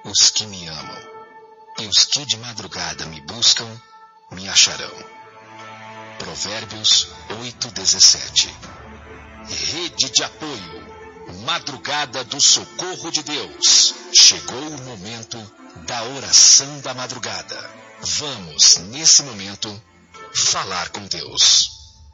os que me amam. E os que de madrugada me buscam, me acharão. Provérbios 8:17. Rede de apoio. Madrugada do socorro de Deus. Chegou o momento da oração da madrugada. Vamos, nesse momento, falar com Deus.